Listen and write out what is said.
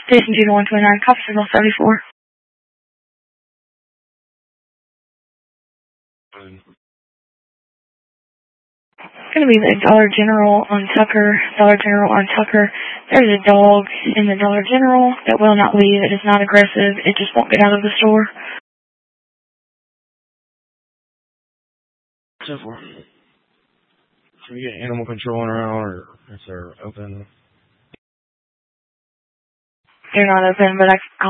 Station 2 to 129, copy signal 74. It's going to be the Dollar General on Tucker. There's a dog in the Dollar General that will not leave. It is not aggressive. It just won't get out of the store. So far. Can we get animal control in around, or is there open? They're not open, but I'll